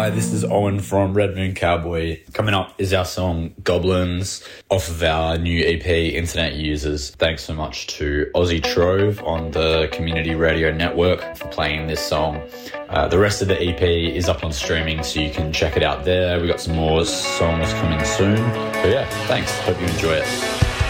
Hi, this is Owen from Red Moon Cowboy. Coming up is our song Goblins off of our new EP, Internet Users. Thanks so much to Aussie Trove on the Community Radio Network for playing this song. The rest of the EP is up on streaming, so you can check it out there. We've got some more songs coming soon. So yeah, thanks. Hope you enjoy it.